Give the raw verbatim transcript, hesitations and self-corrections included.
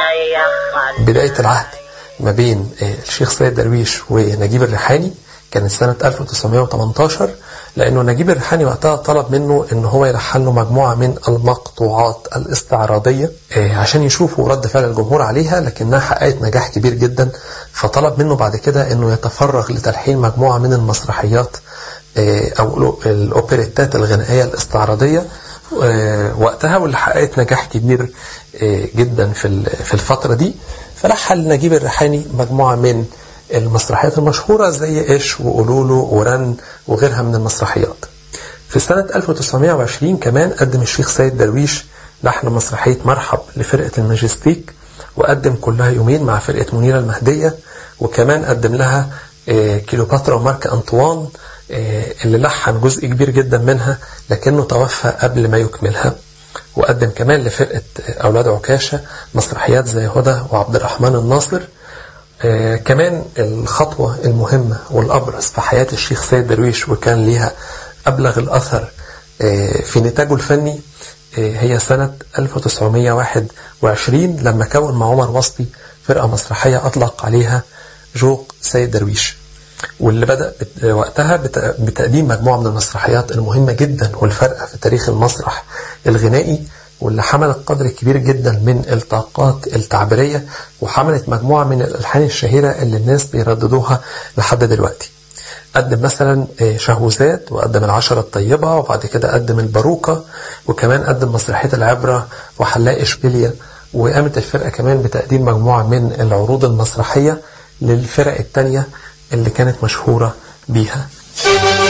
بداية العهد ما بين الشيخ سيد درويش ونجيب الريحاني كانت سنة ألف وتسعمائة وثمانية عشر، لأنه نجيب الريحاني وقتها طلب منه أنه هو يلحن له مجموعة من المقطوعات الاستعراضية عشان يشوفوا رد فعل الجمهور عليها، لكنها حققت نجاح كبير جدا. فطلب منه بعد كده أنه يتفرغ لتلحين مجموعة من المسرحيات أو الأوبريتات الغنائية الاستعراضية وقتها، واللي حققت نجاح كبير جدا في الفترة دي. فلحن نجيب الريحاني مجموعة من المسرحيات المشهورة زي إيش وقولولو ورن وغيرها من المسرحيات. في سنة ألف وتسعمائة وعشرين كمان قدم الشيخ سيد درويش لحن مسرحية مرحب لفرقة الماجستيك، وقدم كلها يومين مع فرقة منيرة المهدية، وكمان قدم لها كيلوباترا ومارك أنطوان اللي لحن جزء كبير جدا منها لكنه توفى قبل ما يكملها. وقدم كمان لفرقة أولاد عكاشة مسرحيات زي هدى وعبد الرحمن الناصر. آه كمان الخطوة المهمة والأبرز في حياة الشيخ سيد درويش وكان ليها أبلغ الأثر آه في نتاجه الفني آه هي سنة ألف وتسعمائة وواحد وعشرين لما كون مع عمر وصفي فرقة مسرحية أطلق عليها جوق سيد درويش، واللي بدأ وقتها بتقديم مجموعة من المسرحيات المهمة جدا والفارقة في تاريخ المسرح الغنائي، واللي حملت قدر كبير جدا من الطاقات التعبيرية، وحملت مجموعة من الألحان الشهيرة اللي الناس بيرددوها لحد دلوقتي. قدم مثلا شهوزات، وقدم العشرة الطيبة، وبعد كده قدم الباروكة، وكمان قدم مسرحية العبرة وحلاق إشبيليا. وقامت الفرقة كمان بتقديم مجموعة من العروض المسرحية للفرق التانية اللي كانت مشهورة بيها.